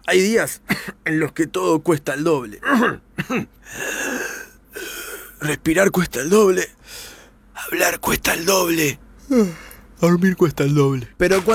Hay días en los que todo cuesta el doble. Respirar cuesta el doble. Hablar cuesta el doble. Dormir cuesta el doble. Pero